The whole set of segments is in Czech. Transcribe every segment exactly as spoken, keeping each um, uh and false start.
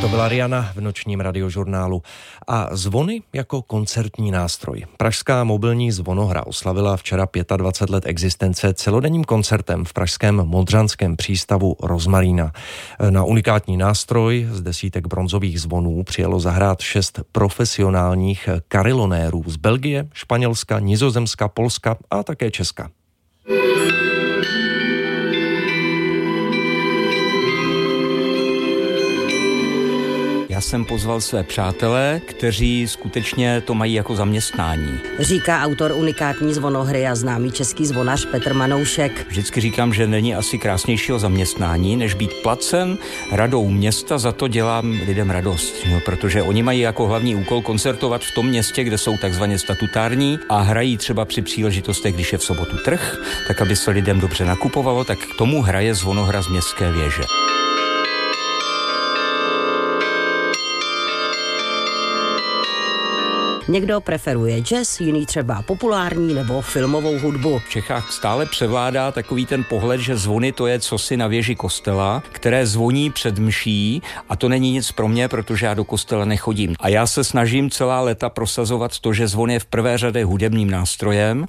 To byla Rihanna v nočním radiožurnálu. A zvony jako koncertní nástroj. Pražská mobilní zvonohra oslavila včera dvacet pět let existence celodenním koncertem v pražském Modřanském přístavu Rozmarína. Na unikátní nástroj z desítek bronzových zvonů přijelo zahrát šest profesionálních karilonérů z Belgie, Španělska, Nizozemska, Polska a také Česka. Já jsem pozval své přátelé, kteří skutečně to mají jako zaměstnání. Říká autor unikátní zvonohry a známý český zvonař Petr Manoušek. Vždycky říkám, že není asi krásnějšího zaměstnání, než být placen radou města, za to dělám lidem radost. No, protože oni mají jako hlavní úkol koncertovat v tom městě, kde jsou takzvaně statutární a hrají třeba při příležitostech, když je v sobotu trh, tak aby se lidem dobře nakupovalo, tak k tomu hraje zvonohra z Městské věže. Někdo preferuje jazz, jiný třeba populární nebo filmovou hudbu. V Čechách stále převládá takový ten pohled, že zvony to je cosi na věži kostela, které zvoní před mší a to není nic pro mě, protože já do kostela nechodím. A já se snažím celá léta prosazovat to, že zvon je v prvé řadě hudebním nástrojem.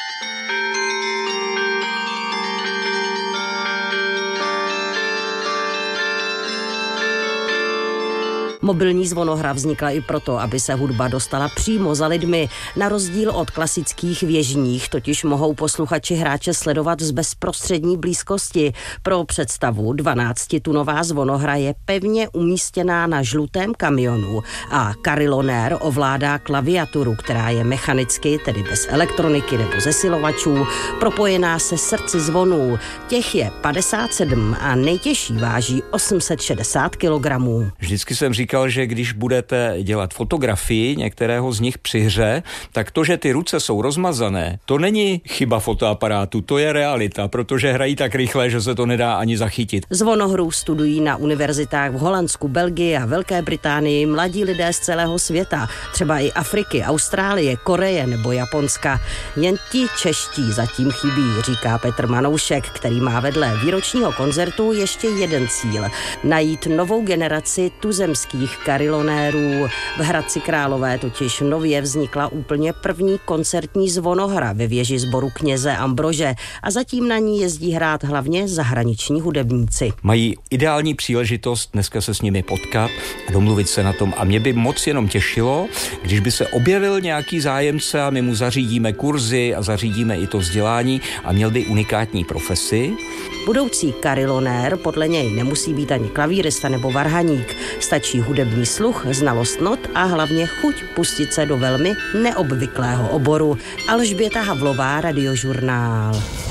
Mobilní zvonohra vznikla i proto, aby se hudba dostala přímo za lidmi. Na rozdíl od klasických věžních, totiž mohou posluchači hráče sledovat z bezprostřední blízkosti. Pro představu dvanáctitunová zvonohra je pevně umístěná na žlutém kamionu a karilonér ovládá klaviaturu, která je mechanicky, tedy bez elektroniky nebo zesilovačů, propojená se srdci zvonů. Těch je padesát sedm a nejtěžší váží osm set šedesát kilogramů. Vždycky jsem říkal, že když budete dělat fotografii některého z nich při hře, tak to, že ty ruce jsou rozmazané, to není chyba fotoaparátu, to je realita, protože hrají tak rychle, že se to nedá ani zachytit. Zvonohru studují na univerzitách v Holandsku, Belgii a Velké Británii mladí lidé z celého světa, třeba i Afriky, Austrálie, Koreje nebo Japonska. Jen ti čeští zatím chybí, říká Petr Manoušek, který má vedle výročního koncertu ještě jeden cíl – najít novou generaci tuzemských karilonérů. V Hradci Králové totiž nově vznikla úplně první koncertní zvonohra ve věži sboru kněze Ambrože a zatím na ní jezdí hrát hlavně zahraniční hudebníci. Mají ideální příležitost dneska se s nimi potkat a domluvit se na tom a mě by moc jenom těšilo, když by se objevil nějaký zájemce a my mu zařídíme kurzy a zařídíme i to vzdělání a měl by unikátní profesi. Budoucí karilonér podle něj nemusí být ani klavírista nebo varhaník. Stačí hudební sluch, znalost not a hlavně chuť pustit se do velmi neobvyklého oboru. Alžběta Havlová, Radiožurnál.